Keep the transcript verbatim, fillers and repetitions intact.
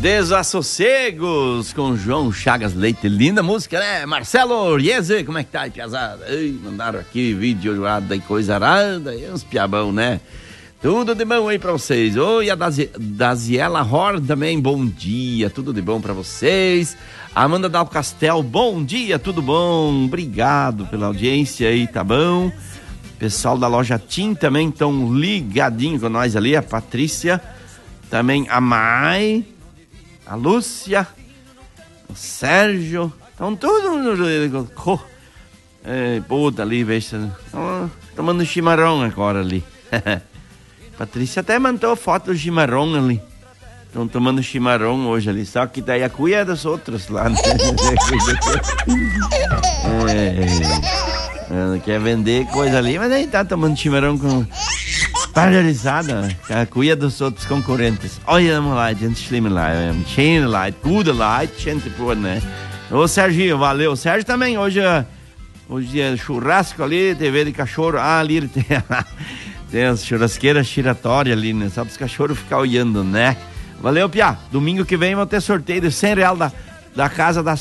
Desassossegos com João Chagas Leite. Linda música, né? Marcelo Riese, como é que tá aí, piazada? Ei, mandaram aqui vídeo jurado e coisa arada, e uns piabão, né? Tudo de bom aí pra vocês. Oi, a Dazi, Daziela Horn também, bom dia, tudo de bom pra vocês. Amanda Dal Castel, bom dia, tudo bom? Obrigado pela audiência aí, tá bom? Pessoal da loja Tim também estão ligadinho com nós ali, a Patrícia, também a Mai, a Lúcia, o Sérgio, estão tudo é, puta ali, veja, tomando chimarrão agora ali. Patrícia até mandou foto do chimarrão ali. Estão tomando chimarrão hoje ali, só que daí a cuia é dos outros lá. Né? é, quer vender coisa ali, mas aí tá tomando chimarrão com paralisada, a cuia dos outros concorrentes. Olha, light, gente, slim light, chain light, good light, gente boa, né? Ô Serginho, valeu. O Sérgio também, hoje, hoje é churrasco ali, T V de cachorro. Ah, ali ele tem, tem as churrasqueiras giratórias ali, né? Só para os cachorros ficar olhando, né? Valeu, Piá. Domingo que vem vou ter sorteio de cem reais da, da Casa das